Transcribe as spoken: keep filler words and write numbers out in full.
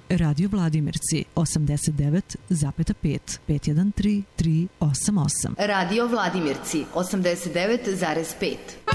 Radio Vladimirci osamdeset devet zarez pet pet jedan tri tri osam osam. Radio Vladimirci osamdeset devet zarez pet.